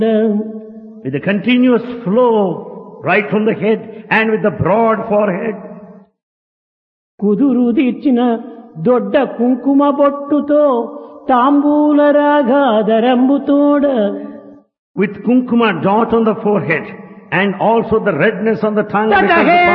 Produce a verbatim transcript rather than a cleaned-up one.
with a continuous flow right from the head and with the broad forehead. కుదురు తీర్చిన దొడ్డ కుంకుమ బొట్టుతో తాంబూల రాగాదరంబుతోడ with kumkuma dot on the forehead and also the redness on the tongue. తట because hey of